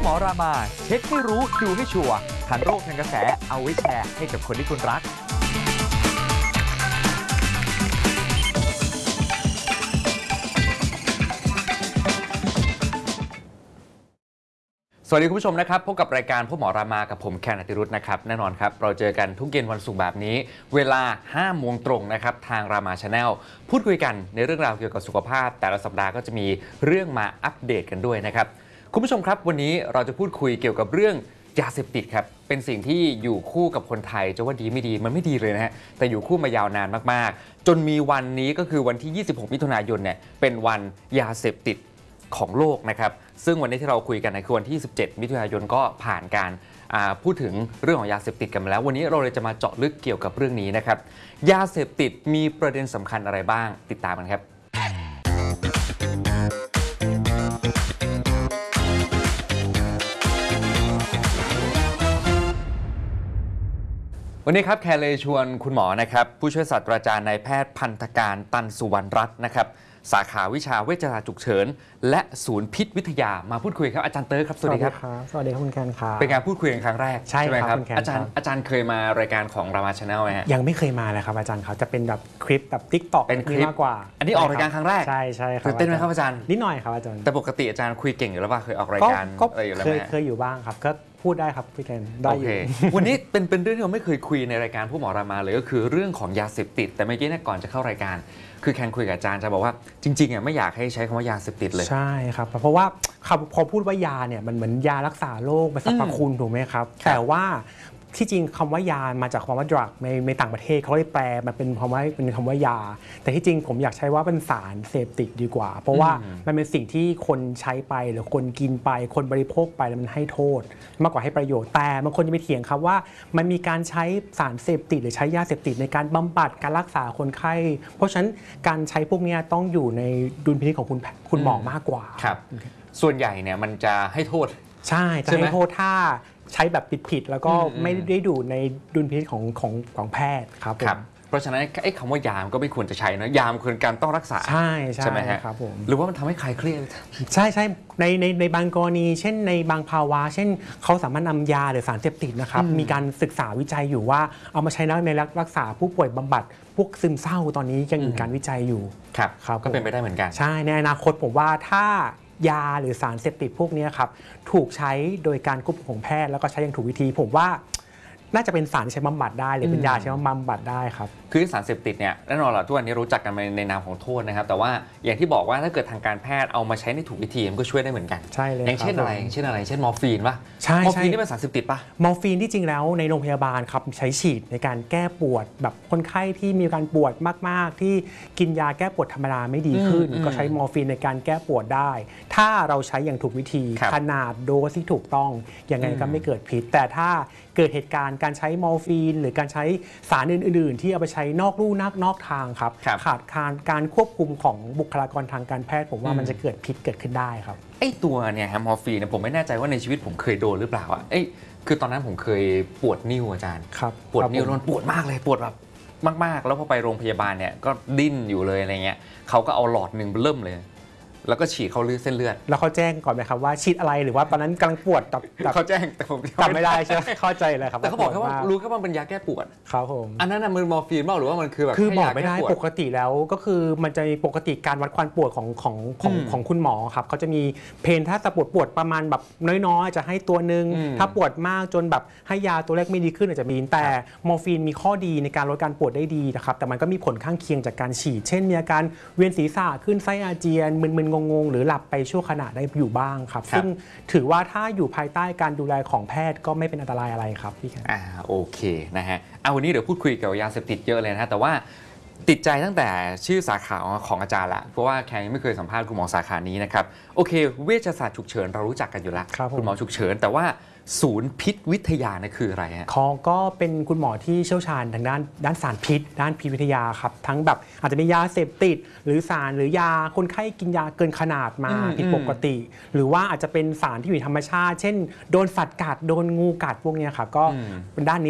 หมอรามาเช็คให้รู้ดูให้ชัวร์ทันโรคทันกระแสเอาไว้แชร์ให้กับคนที่คุณรักสวัสดีคุณผู้ชมนะครับพบกับรายการพบหมอรามากับผมแคนอติรุธนะครับแน่นอนครับเราเจอกันทุกเย็นวันศุกร์แบบนี้เวลา 5 โมงตรงนะครับทางรามาชาแนลพูดคุยกันในเรื่องราวเกี่ยวกับสุขภาพแต่ละสัปดาห์ก็จะมีเรื่องมาอัปเดตกันด้วยนะครับคุณผู้ชมครับวันนี้เราจะพูดคุยเกี่ยวกับเรื่องยาเสพติดครับเป็นสิ่งที่อยู่คู่กับคนไทยจะว่าดีไม่ดีมันไม่ดีเลยนะฮะแต่อยู่คู่มายาวนานมากๆจนมีวันนี้ก็คือวันที่ 26 มิถุนายนเนี่ยเป็นวันยาเสพติดของโลกนะครับซึ่งวันนี้ที่เราคุยกันในคือวันที่ 17 มิถุนายนก็ผ่านการพูดถึงเรื่องของยาเสพติดกันมาแล้ววันนี้เราเลยจะมาเจาะลึกเกี่ยวกับเรื่องนี้นะครับยาเสพติดมีประเด็นสำคัญอะไรบ้างติดตามกันครับวันนี้ครับแคร์เลยชวนคุณหมอนะครับผู้ช่วยศาสตราจารย์นายแพทย์พันธการตันสุวรรณรัตน์นะครับสาขาวิชาเวชศาสตร์ฉุกเฉินและศูนย์พิษวิทยามาพูดคุยครับอาจารย์เตอร์ครับสวัสดีครับสวัสดีครับคุณแคนครับเป็นการพูดคุยกันครั้งแรกใช่ไหมครับอาจารย์เคยมารายการของรามาชาแนลไหมฮะยังไม่เคยมาเลยครับอาจารย์เขาจะเป็นแบบคลิปแบบ TikTok เป็นคลิปมากกว่าอันนี้ออกรายการครั้งแรกใช่ครับตื่นเต้นไหมครับอาจารย์นิดหน่อยครับอาจารย์แต่ปกติอาจารย์คุยเก่งอยู่แล้วป่ะเคยออกรายการอะไรอยู่แล้วไหมเคยอยู่บ้างครับก็พูดได้ครับพี่แคนได้อยู่วันนี้เป็นเรื่องที่เราไม่เคยคุยในรายการผู้หมอรามาเลยก็คือเรื่องของยาเสพติดแต่เมื่อกี้เนี่ยก่อนจะเข้ารายการคือแคนคุยกับอาจารย์จะบอกว่าจริงๆไม่อยากให้ใช้คำว่ายาเสพติดเลยใช่ครับเพราะว่าพอพูดว่ายาเนี่ยมันเหมือนยารักษาโรคมันสรรพคุณถูกไหมครับแต่ว่าที่จริงคำว่ายามาจากคำว่า drug ในต่างประเทศเขาเลยแปลมันเป็นคำว่ายาแต่ที่จริงผมอยากใช้ว่าเป็นสารเสพติดดีกว่าเพราะว่ามันเป็นสิ่งที่คนใช้ไปหรือคนกินไปคนบริโภคไปแล้วมันให้โทษมากกว่าให้ประโยชน์แต่บางคนจะไปเถียงครับว่ามันมีการใช้สารเสพติดหรือใช้ยาเสพติดในการบำบัดการรักษาคนไข้เพราะฉะนั้นการใช้พวกนี้ต้องอยู่ในดุลพินิจของคุณหมอมากกว่าครับส่วนใหญ่เนี่ยมันจะให้โทษใช่จะให้โทษถ้าใช้แบบผิดๆแล้วก็ไม่ได้ดูในดุลพินิจของแพทย์ครับเพราะฉะนั้นไอ้คำว่ายามก็ไม่ควรจะใช้นะยามคือการต้องรักษาใช่ไหมฮะครับผมหรือว่ามันทำให้ใครเครียดใช่ในบางกรณีเช่นในบางภาวะเช่นเขาสามารถนำยาหรือสารเสพติดนะครับมีการศึกษาวิจัยอยู่ว่าเอามาใช้ในรักษาผู้ป่วยบำบัดพวกซึมเศร้าตอนนี้ยังมีการวิจัยอยู่ครับก็เป็นไปได้เหมือนกันใช่ในอนาคตผมว่าถ้ายาหรือสารเสพติดพวกนี้ครับถูกใช้โดยการควบคุมของแพทย์แล้วก็ใช้อย่างถูกวิธีผมว่าน่าจะเป็นสารที่ใช้บำบัดได้หรือเป็นยาใช้บำบัดได้ครับคือสารเสพติดเนี่ยแน่นอนแหละทุกวันนี้รู้จักกันในนามของโทษนะครับแต่ว่าอย่างที่บอกว่าถ้าเกิดทางการแพทย์เอามาใช้ในถูกวิธีมันก็ช่วยได้เหมือนกันใช่เลยอย่างเช่นอะไรเช่นมอร์ฟีนป่ะมอร์ฟีนนี่เป็นสารเสพติดป่ะมอร์ฟีนที่จริงแล้วในโรงพยาบาลครับใช้ฉีดในการแก้ปวดแบบคนไข้ที่มีอาการปวดมากๆที่กินยาแก้ปวดธรรมดาไม่ดีขึ้นก็ใช้มอร์ฟีนในการแก้ปวดได้ถ้าเราใช้อย่างถูกวิธีขนาดโดสที่ถูกต้องยังไงก็ไม่เกิดพิษแต่ถ้าเกิดเหตุการณ์การใช้มอร์ฟีนหรือการใช้สารอื่นๆที่เอาไปใช้นอกลู่นอกทางครับขาดการควบคุมของบุคลากรทางการแพทย์ผมว่ามันจะเกิดพิษเกิดขึ้นได้ครับไอ้ตัวเนี่ยมอร์ฟีนผมไม่แน่ใจว่าในชีวิตผมเคยโดนหรือเปล่าคือตอนนั้นผมเคยปวดนิ้วอาจารย์ปวดนิ้วมันปวดมากเลยปวดแบบมากๆแล้วพอไปโรงพยาบาลเนี่ยก็ดิ้นอยู่เลยอะไรเงี้ยเขาก็เอาหลอดหนึ่งเริ่มเลยแล้วก็ฉีดเข้าเส้นเลือดแล้วเขาแจ้งก่อนไหมครับว่าฉีดอะไรหรือว่าตอนนั้นกำลังปวดเขาแจ้งแต่ผมจำไม่ได้ใช่ไหมเข้าใจเลยครับแต่เขาบอกแค่ว่ารู้แค่ว่าเป็นยาแก้ปวดครับผมอันนั้นมันมอร์ฟีนบ้างหรือว่ามันคือแบบคือบอกไม่ได้ปกติแล้วก็คือมันจะมีปกติการวัดความปวดของคุณหมอครับเขาจะมีเพนถ้าปวดประมาณแบบน้อยๆจะให้ตัวนึงถ้าปวดมากจนแบบให้ยาตัวแรกไม่ดีขึ้นอาจจะมีแต่มอร์ฟีนมีข้อดีในการลดการปวดได้ดีนะครับแต่มันก็มีผลข้างเคียงจากการฉีดเช่นมีอาการเวียนศีรษะขึ้นไส้อาเจียนมึนๆงงๆหรือหลับไปชั่วขณะได้อยู่บ้างครับซึ่งถือว่าถ้าอยู่ภายใต้การดูแลของแพทย์ก็ไม่เป็นอันตรายอะไรครับพี่ครับโอเคนะฮะวันนี้เดี๋ยวพูดคุยเกี่ยวกับยาเสพติดเยอะเลยนะแต่ว่าติดใจตั้งแต่ชื่อสาขาของอาจารย์ละเพราะว่าแคนยังไม่เคยสัมภาษณ์คุณหมอสาขานี้นะครับโอเคเวชศาสตร์ฉุกเฉินเรารู้จักกันอยู่แล้วคุณหมอฉุกเฉินแต่ว่าศูนย์พิษวิทยานะคืออะไรฮะก็เป็นคุณหมอที่เชี่ยวชาญทางด้านสารพิษด้านพิษวิทยาครับทั้งแบบอาจจะมียาเสพติดหรือสารหรือยาคนไข้กินยาเกินขนาดมาผิดปกติหรือว่าอาจจะเป็นสารที่อยู่ธรรมชาติเช่นโดนสัตว์กัดโดนงูกัดพวกนี้ครับก็ด้านนี้จะ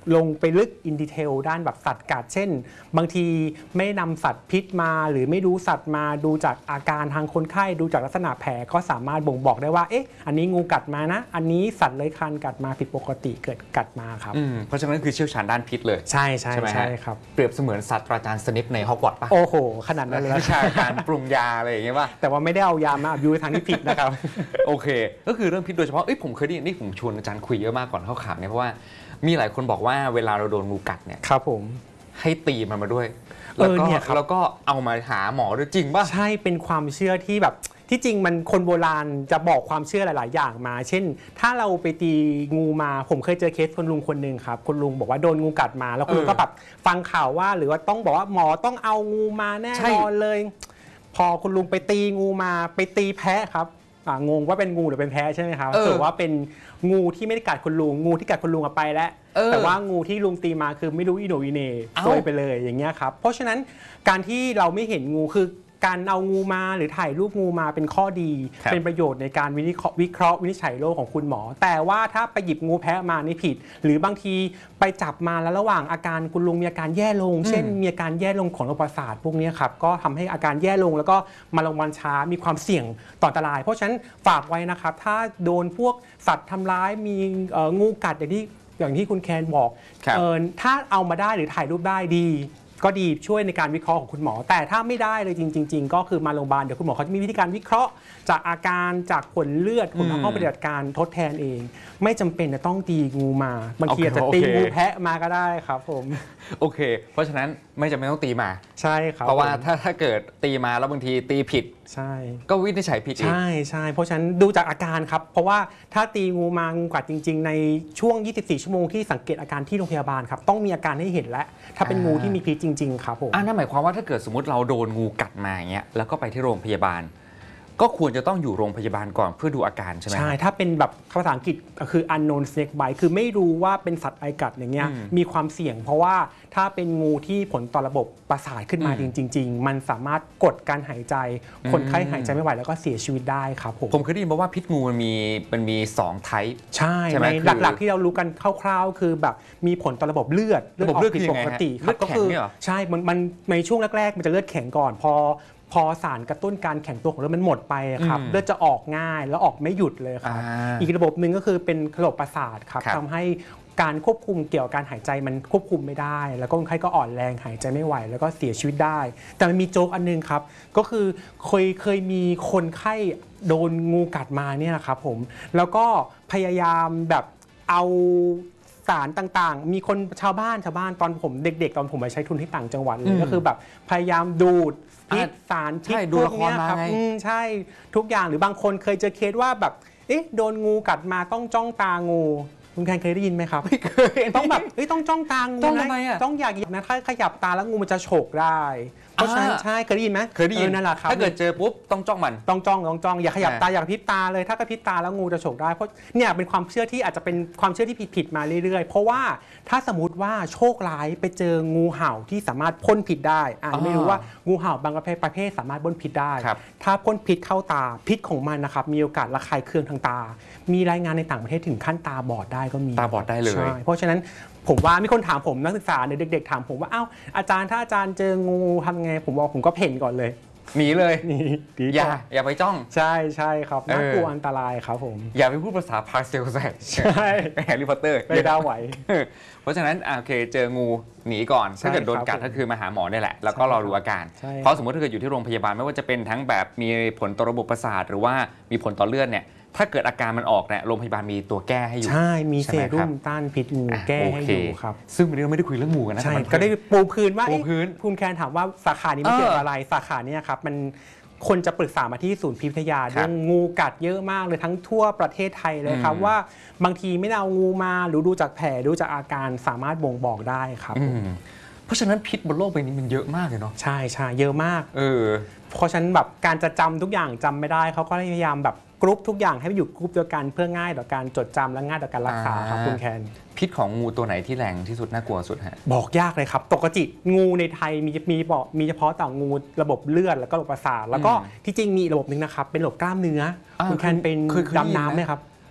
ลงไปลึกอินดีเทลด้านแบบสัตว์กัดเช่นบางทีไม่นำสัตว์พิษมาหรือไม่ดูสัตว์มาดูจากอาการทางคนไข้ดูจากลักษณะแผลก็สามารถบ่งบอกได้ว่าเอ๊ะอันนี้งูกัดมานะอันนี้สัตว์เลื้อยคลานกัดมาผิดปกติเกิดกัดมาครับเพราะฉะนั้นคือเชี่ยวชาญด้านพิษเลยใช่ใช่ใช่ครับเปรียบเสมือนศาสตราจารย์สนิปในฮอกวอตส์ป่ะโอ้โหขนาดนั้นเลยวิชาการปรุงยาอะไรอย่างเงี้ยป่ะแต่ว่าไม่ได้เอายามาอับยูในทางที่ผิดนะครับโอเคก็คือเรื่องพิษโดยเฉพาะผมเคยได้ยินนี่ผมชวนอาจารย์คุยเยอะมากก่อนเข้าข่าวเนี่ยเพราะว่ามีหลายคนบอกว่าเวลาเราโดนงูกัดเนี่ยครับผมให้ตีมันมาด้วยแล้วก็เอามาหาหมอด้วยจริงป่ะใช่เป็นความเชื่อที่แบบที่จริงมันคนโบราณจะบอกความเชื่อหลายๆอย่างมาเช่นถ้าเราไปตีงูมาผมเคยเจอเคสคุณลุงคนหนึ่งครับคุณลุงบอกว่าโดนงูกัดมาแล้วคุณลุงก็แบบฟังข่าวว่าหรือว่าต้องบอกว่าหมอต้องเอางูมาแน่นอนเลยพอคุณลุงไปตีงูมาไปตีแพะครับงงว่าเป็นงูหรือเป็นแพะใช่ไหมครับถือว่าเป็นงูที่ไม่ได้กัดคุณลุงงูที่กัดคุณลุงไปแล้วแต่ว่างูที่ลุงตีมาคือไม่รู้อีโหนอีเน่ซวยไปเลยอย่างเงี้ยครับเพราะฉะนั้นการที่เราไม่เห็นงูคือการเอางูมาหรือถ่ายรูปงูมาเป็นข้อดีเป็นประโยชน์ในการวิเคราะห์วินิจฉัยโรคของคุณหมอแต่ว่าถ้าไปหยิบงูแพะมานี่ผิดหรือบางทีไปจับมาแล้วระหว่างอาการคุณลุงมีอาการแย่ลงเช่นมีอาการแย่ลงของระบบประสาทพวกนี้ครับก็ทำให้อาการแย่ลงแล้วก็มาโรงพยาบาลช้ามีความเสี่ยงต่ออันตรายเพราะฉะนั้นฝากไว้นะครับถ้าโดนพวกสัตว์ทำร้ายมีงูกัดอย่างที่คุณแคนบอกถ้าเอามาได้หรือถ่ายรูปได้ดีก็ดีช่วยในการวิเคราะห์ของคุณหมอแต่ถ้าไม่ได้เลยจริงๆก็คือมาโรงพยาบาลเดี๋ยวคุณหมอเขาจะมีวิธีการวิเคราะห์จากอาการจากผลเลือดคุณหมอห้องปฏิบัติการทดแทนเองไม่จำเป็นจะต้องตีงูมาบางทีอาจจะตีงูแพะมาก็ได้ครับผมโอเคเพราะฉะนั้นไม่จำเป็นต้องตีมาใช่ครับเพราะว่าถ้าเกิดตีมาแล้วบางทีตีผิดใช่ก็วินิจฉัยผิดอีกใช่เพราะฉะนั้นดูจากอาการครับเพราะว่าถ้าตีงูมางูกัดจริงๆในช่วง24ชั่วโมงที่สังเกตอาการที่โรงพยาบาลครับต้องมีอาการให้เห็นแล้วถ้าเป็นงูที่มีพิษจริงๆครับผมนั่นหมายความว่าถ้าเกิดสมมติเราโดนงูกัดมาอย่างเงี้ยแล้วก็ไปที่โรงพยาบาลก็ควรจะต้องอยู่โรงพยาบาลก่อนเพื่อดูอาการใช่ไหมใช่ถ้าเป็นแบบภาษาอังกฤษคือ unknown snake bite คือไม่รู้ว่าเป็นสัตว์ไอกัดอย่างเงี้ยมีความเสี่ยงเพราะว่าถ้าเป็นงูที่ผลต่อระบบประสาทขึ้นมาจริงๆมันสามารถกดการหายใจคนไข้หายใจไม่ไหวแล้วก็เสียชีวิตได้ครับผมเคยได้ยินมาว่าพิษงูมันมี2 type ใช่ในหลักๆที่เรารู้กันคร่าวๆคือแบบมีผลต่อระบบเลือดออกผิดปกติครับก็คือใช่มันในช่วงแรกๆมันจะเลือดแข็งก่อนพอสารกระตุ้นการแข็งตัวของเลือดมันหมดไปครับเลือดจะออกง่ายแล้วออกไม่หยุดเลยครับอีกระบบหนึ่งก็คือเป็นระบบประสาทครับทำให้การควบคุมเกี่ยวกับการหายใจมันควบคุมไม่ได้แล้วก็คนไข้ก็อ่อนแรงหายใจไม่ไหวแล้วก็เสียชีวิตได้แต่มันมีโจ๊กอันนึงครับก็คือเคยมีคนไข้โดนงูกัดมาเนี่ยนะครับผมแล้วก็พยายามแบบเอาสารต่างๆมีคนชาวบ้านตอนผมเด็กๆตอนผมไปใช้ทุนที่ต่างจังหวัดเลยก็คือแบบพยายามดูดพิษสารพิษพวกนี้ครับใช่ทุกอย่างหรือบางคนเคยเจอเคสว่าแบบโดนงูกัดมาต้องจ้องตางูคุณแคนเคยได้ยินไหมครับไม่เคยต้องแบบต้องจ้องตางูต้องทำไมอ่ะต้องอยากนะถ้าขยับตาแล้วงูมันจะฉกได้เพราะฉะนั้นใช่เคยได้ยินไหมเคยได้ยินนั่นแหละครับถ้าเกิดเจอปุ๊บต้องจ้องมันต้องจ้องอย่าขยับตาอย่ากระพริบตาเลยถ้ากระพริบตาแล้วงูจะฉกได้เพราะเนี่ยเป็นความเชื่อที่อาจจะเป็นความเชื่อที่ผิดมาเรื่อยๆเพราะว่าถ้าสมมติว่าโชคร้ายไปเจองูเห่าที่สามารถพ่นพิษได้ไม่รู้ว่างูเห่าบางประเภทสามารถพ่นพิษได้ถ้าพ่นพิษเข้าตาพิษของมันนะครับมีโอกาสระคายเคืองทางตามีรายงานในต่างประเทศถึงขั้นตาบอดได้ก็มีตาบอดได้เลยเพราะฉะนั้นผมว่ามีคนถามผมนักศึกษาเด็กๆถามผมว่าอ้าวอาจารย์ถ้าอาจารย์เจองูทำไงผมบอกผมก็เพ่นก่อนเลยหนีเลยอย่าไปจ้องใช่ครับน่ากลัวอันตรายครับผมอย่าไปพูดภาษาพาสเซลแซกใช่แฮร์รี่พอตเตอร์ไม่ได้ไหวเพราะฉะนั้นโอเคเจองูหนีก่อนถ้าเกิดโดนกัดก็คือมาหาหมอนี่แหละแล้วก็รอดูอาการเพราะสมมติถ้าเกิดอยู่ที่โรงพยาบาลไม่ว่าจะเป็นทั้งแบบมีผลต่อระบบประสาทหรือว่ามีผลต่อเลือดเนี่ยถ้าเกิดอาการมันออกเนี่ยโรงพยาบาลมีตัวแก้ให้อยู่ใช่มีเซรุ่มต้านพิษงูแก้ให้อยู่ครับซึ่งวันนี้เราไม่ได้คุยเรื่องงูกันนะใช่ก็ได้ปูพื้นว่าคุณแคนถามว่าสาขานี้มันเกี่ยวกับอะไรสาขานี้ครับมันคนจะปรึกษามาที่ศูนย์พิพิธภัณฑ์เรื่องงูกัดเยอะมากเลยทั้งทั่วประเทศไทยเลยครับว่าบางทีไม่ได้เอางูมาหรือดูจากแผลดูจากอาการสามารถบ่งบอกได้ครับเพราะฉะนั้นพิษบนโลกใบนี้มันเยอะมากเลยเนาะใช่เยอะมากเพราะฉะนั้นแบบการจะจำทุกอย่างจำไม่ได้เขาก็พยายามแบบกรุ๊ปทุกอย่างให้อยู่กรุ๊ปเดียวกันเพื่อง่ายต่อการจดจำและง่ายต่อการรักษาครับคุณแคนพิษของงูตัวไหนที่แรงที่สุดน่ากลัวสุดฮะบอกยากเลยครับปกติงูในไทยมีเฉพาะต่องูระบบเลือดแล้วก็ระบบประสาทแล้วก็ที่จริงมีระบบนึงนะครับเป็นระบบกล้ามเนื้อคุณแคนเป็นดำน้ำไหมครับ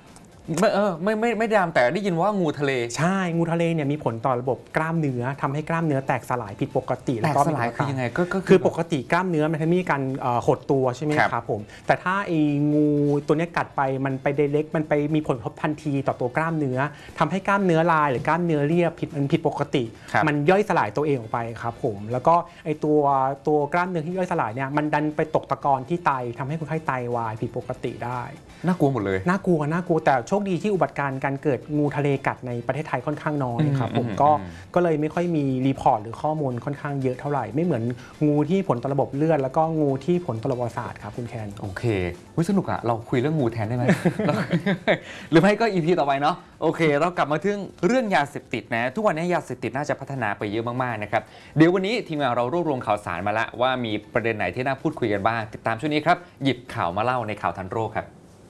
ไม่ดำแต่ได้ยินว่างูทะเลใช่งูทะเลเนี่ยมีผลต่อระบบกล้ามเนื้อทำให้กล้ามเนื้อแตกสลายผิดปกติแล้วก็แตกสลายคือยังไงก็คือปกติกล้ามเนื้อมันจะมีการหดตัวใช่ไหมครับผมแต่ถ้าไอ้งูตัวนี้กัดไปมันไปเล็กมันไปมีผลกระทบทันทีต่อตัวกล้ามเนื้อทำให้กล้ามเนื้อลายหรือกล้ามเนื้อเรียบผิดปกติมันย่อยสลายตัวเองออกไปครับผมแล้วก็ไอ้ตัวกล้ามเนื้อที่ย่อยสลายเนี่ยมันดันไปตกตะกอนที่ไตทำให้คนไข้ไตวายผิดปกติได้น่ากลัวหมดเลยน่ากลัวแต่โชคดีที่อุบัติการเกิดงูทะเลกัดในประเทศไทยค่อนข้างน้อยครับผมก็เลยไม่ค่อยมีรีพอร์ตหรือข้อมูลค่อนข้างเยอะเท่าไหร่ไม่เหมือนงูที่ผลต่อระบบเลือดแล้วก็งูที่ผลต่อระบบประสาทครับคุณแคนโอเคสนุกอะเราคุยเรื่องงูแทนได้ไหม หรือไม่ก็ EP ต่อไปเนาะโอเคเรากลับมาถึงเรื่องยาเสพติดนะทุกวันนี้ยาเสพติดน่าจะพัฒนาไปเยอะมากๆนะครับเดี๋ยววันนี้ทีมงานเรารวบรวมข่าวสารมาแล้วว่ามีประเด็นไหนที่น่าพูดคุยกันบ้างติดตามช่วงนี้ครับหยิบข่าวมาเล่าในข่าวทันโรคครับ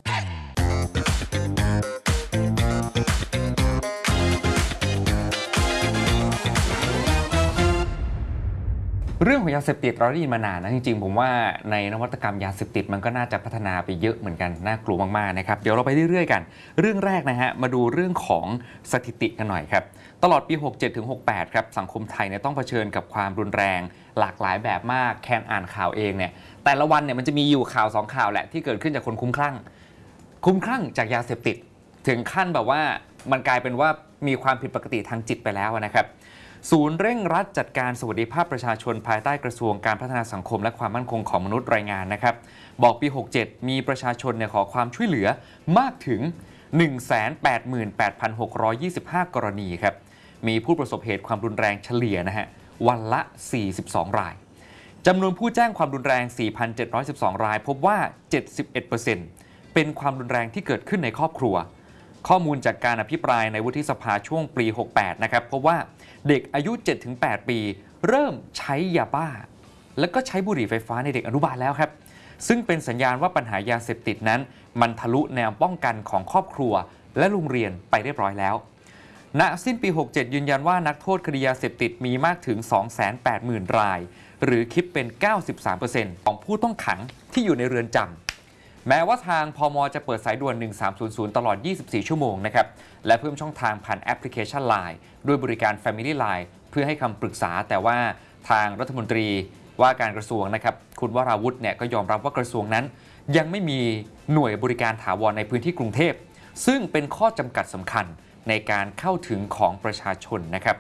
เรื่องของยาเสพติดเราได้ยินมานานนะจริงๆผมว่าในนวัตกรรมยาเสพติดมันก็น่าจะพัฒนาไปเยอะเหมือนกันน่ากลัวมากๆนะครับเดี๋ยวเราไปเรื่อยๆกันเรื่องแรกนะฮะมาดูเรื่องของสถิติกันหน่อยครับตลอดปี 67-68 ครับสังคมไทยเนี่ยต้องเผชิญกับความรุนแรงหลากหลายแบบมากแคนอ่านข่าวเองเนี่ยแต่ละวันเนี่ยมันจะมีอยู่ข่าว2ข่าวแหละที่เกิดขึ้นจากคนคุ้มคลั่งจากยาเสพติดถึงขั้นแบบว่ามันกลายเป็นว่ามีความผิดปกติทางจิตไปแล้วนะครับศูนย์เร่งรัดจัดการสวัสดิภาพประชาชนภายใต้กระทรวงการพัฒนาสังคมและความมั่นคงของมนุษย์รายงานนะครับบอกปี 67 มีประชาชนขอความช่วยเหลือมากถึง 188,625 กรณีครับมีผู้ประสบเหตุความรุนแรงเฉลี่ยนะฮะวันละ 42 รายจำนวนผู้แจ้งความรุนแรง 4,712 รายพบว่า 71% เป็นความรุนแรงที่เกิดขึ้นในครอบครัวข้อมูลจากการอภิปรายในวุฒิสภาช่วงปี 68 นะครับพบว่าเด็กอายุ 7-8 ปีเริ่มใช้ยาบ้าแล้วก็ใช้บุหรี่ไฟฟ้าในเด็กอนุบาลแล้วครับซึ่งเป็นสัญญาณว่าปัญหายาเสพติดนั้นมันทะลุแนวป้องกันของครอบครัวและโรงเรียนไปเรียบร้อยแล้วณสิ้นปี 67 ยืนยันว่านักโทษคดียาเสพติดมีมากถึง 280,000 รายหรือคิดเป็น 93% ของผู้ต้องขังที่อยู่ในเรือนจำแม้ว่าทางพม.จะเปิดสายด่วน 1300 ตลอด 24 ชั่วโมงนะครับและเพิ่มช่องทางผ่านแอปพลิเคชัน LINE ด้วยบริการ Family Line เพื่อให้คำปรึกษาแต่ว่าทางรัฐมนตรีว่าการกระทรวงนะครับคุณวราวุธเนี่ยก็ยอมรับว่ากระทรวงนั้นยังไม่มีหน่วยบริการถาวรในพื้นที่กรุงเทพซึ่งเป็นข้อจำกัดสำคัญในการเข้าถึงของประชาชนนะครับ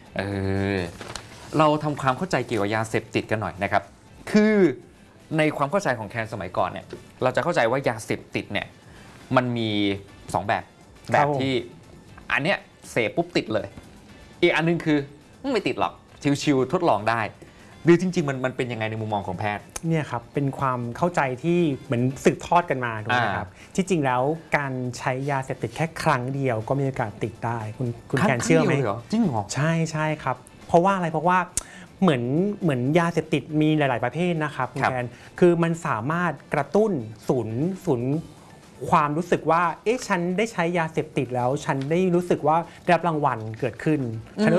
เราทำความเข้าใจเกี่ยวกับยาเสพติดกันหน่อยนะครับคือในความเข้าใจของแคนสมัยก่อนเนี่ยเราจะเข้าใจว่ายาเสพติดเนี่ยมันมี2แบบที่อันเนี้ยเสพปุ๊บติดเลยอีกอันนึงคือไม่ติดหรอกชิวๆทดลองได้หรือจริงๆมันเป็นยังไงในมุมมองของแพทย์เนี่ยครับเป็นความเข้าใจที่เหมือนสืบทอดกันมาถูกไหมครับที่จริงแล้วการใช้ยาเสพติดแค่ครั้งเดียวก็มีโอกาสติดได้คุณแคนเชื่อไหมจริงเหรอใช่ครับเพราะว่าอะไรเพราะว่าเหมือนยาเสพติดมีหลายๆประเภทนะครับคุณแคนคือมันสามารถกระตุ้นศูนย์ความรู้สึกว่าฉันได้ใช้ยาเสพติดแล้วฉันได้รู้สึกว่าได้รับรางวัลเกิดขึ้น